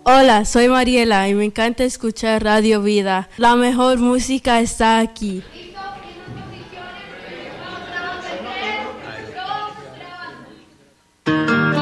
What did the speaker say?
Hola, soy Mariela y me encanta escuchar Radio Vida. La mejor música está aquí.